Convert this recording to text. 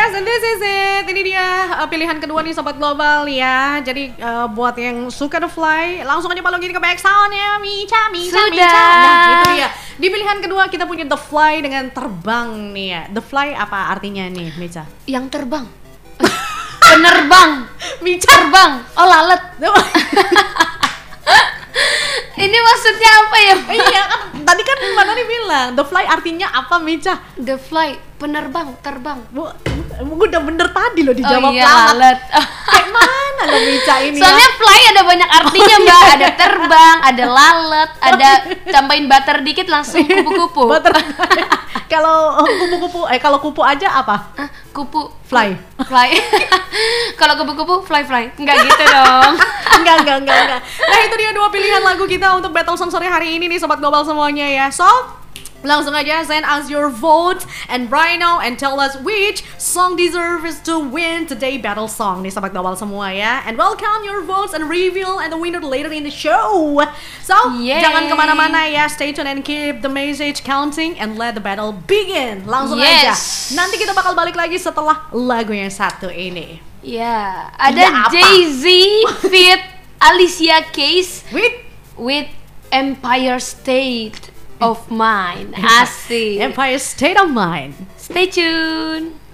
Yes, and this is it. Ini dia pilihan kedua nih Sobat Global ya. Jadi buat yang suka The Fly, langsung aja palungin ke back sound-nya. Mica. Sudah. Nah, gitu dia. Di pilihan kedua kita punya The Fly dengan terbang nih ya. The Fly apa artinya nih, Mica? Yang terbang. Penerbang. Mica. Terbang. Oh, lalat. Ini maksudnya apa ya? Iya kan, tadi kan Mbak Noni bilang The Fly artinya apa, Mica? The Fly, penerbang, terbang. Bu, udah bener tadi loh dijawab. Oh iya, lalat. Kayak mana loh Mica ini? Soalnya fly ada banyak artinya Mbak. Ada terbang, ada lalat, ada tambahin butter dikit langsung kupu-kupu. Kalau kupu-kupu, kalau kupu aja apa? Kupu Fly. Kalau kupu-kupu fly. Enggak gitu dong. Enggak. Nah, itu dia dua pilihan lagu kita untuk Battle Song sore hari ini nih Sobat Global semuanya ya. So, langsung aja send us your vote and right now and tell us which song deserves to win today battle song nih Sobat Global semua ya. And welcome your votes and reveal and the winner later in the show. So, Yay. Jangan kemana-mana ya. Stay tuned and keep the message counting and let the battle begin. Langsung aja. Nanti kita bakal balik lagi setelah lagu yang satu ini. Ya, Ya, ada apa? Jay-Z feat Alicia Keys with Empire State of Mind. Asik. Empire State of Mind. Stay tuned.